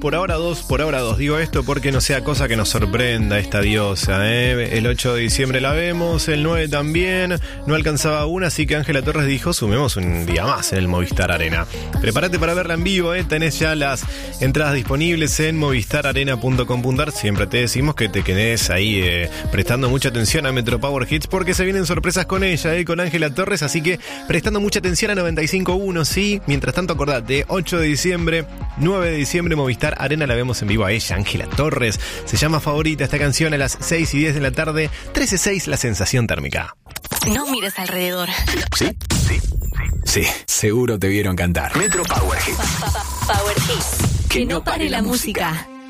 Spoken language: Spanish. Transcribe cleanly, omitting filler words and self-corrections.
por ahora dos. Digo esto porque no sea cosa que nos sorprenda esta diosa, ¿eh? El 8 de diciembre la vemos, el 9 también. No alcanzaba una, así que Ángela Torres dijo, sumemos un día más en el Movistar Arena. Prepárate para verla en vivo, ¿eh? Tenés ya las entradas disponibles en movistararena.com.ar. Siempre te decimos que te quedes ahí prestando mucha atención a Metro Power Hits porque se vienen sorpresas con ella, con Ángela Torres, así que prestando mucha atención a 95.1, ¿sí? Mientras tanto, acordate, 8 de diciembre, 9 de diciembre, Movistar Arena, la vemos en vivo a ella, Ángela Torres. Se llama Favorita esta canción a las 6:10 de la tarde, 13:06 la sensación térmica. No mires alrededor. Sí, seguro te vieron cantar. Metro Power Hits. Power Hits. Que no pare la música.